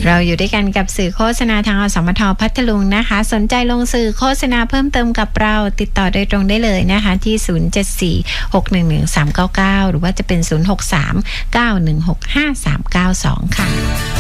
เราอยู่ด้วยกันกับสื่อโฆษณาทางอสมทพัทลุงนะคะสนใจลงสื่อโฆษณาเพิ่มเติมกับเราติดต่อโดยตรงได้เลยนะคะที่074-611-399หรือว่าจะเป็น063-916-5392ค่ะ